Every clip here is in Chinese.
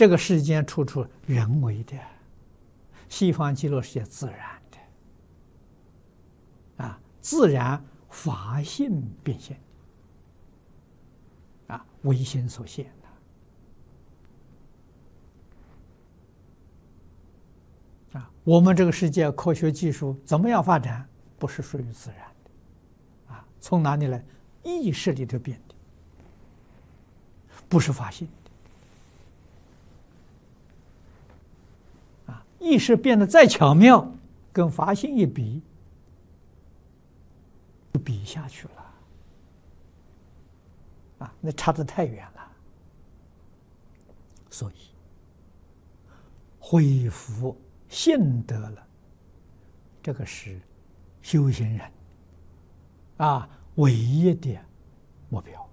这个世间处处人为的，西方极乐世界自然的，自然法性变现，唯心所现的，我们这个世界科学技术怎么样发展，不是属于自然的，从哪里来？意识里头变的，不是法性的，意识变得再巧妙，跟法性一比，就比下去了，那差得太远了。所以恢复信德了，这个是修行人唯一的目标。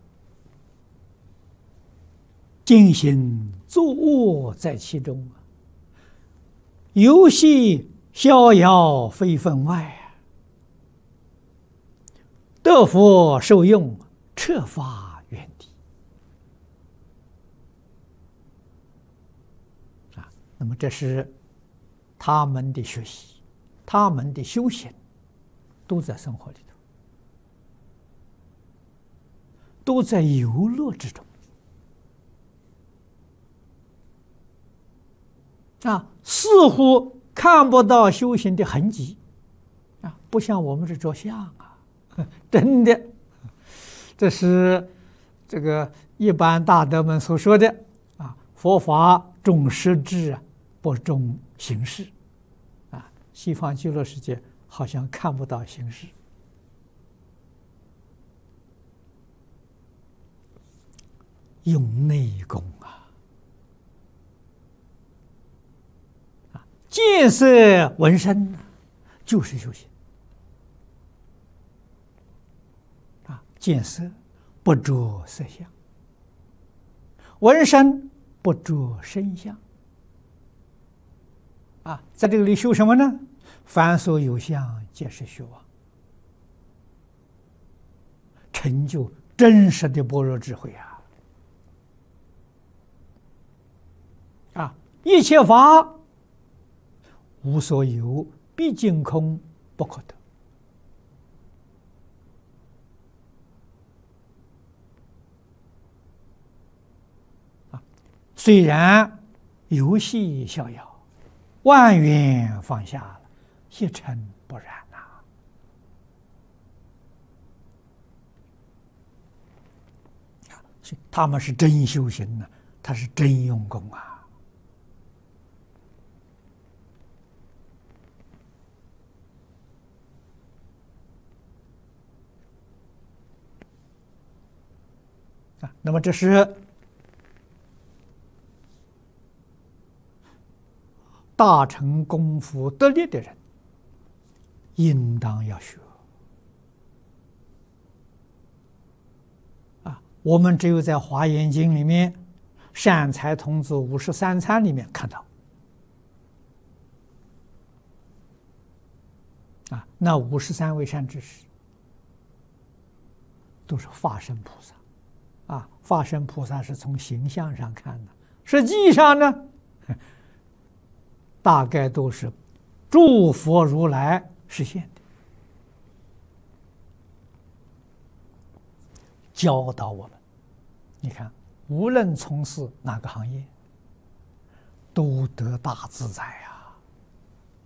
尽心作恶在其中，游戏逍遥非分外，得佛受用，彻发原地。那么这是他们的学习，他们的修行，都在生活里头，都在游乐之中。似乎看不到修行的痕迹，不像我们是着相真的，这是这个一般大德们所说的佛法重实质不重形式，西方极乐世界好像看不到形式，用内功见色闻声就是修行见色不着色相，闻声不着声相在这里修什么呢？凡所有相，皆是虚妄，成就真实的般若智慧一切法无所有，毕竟空，不可得。虽然游戏逍遥，万缘放下了，一尘不染他们是真修行他是真用功那么这是大乘功夫得力的人应当要学我们只有在《华严经》里面善财童子53参里面看到那53位善知识都是化身菩萨化身菩萨是从形象上看的，实际上呢大概都是诸佛如来实现的，教导我们。你看无论从事哪个行业都得大自在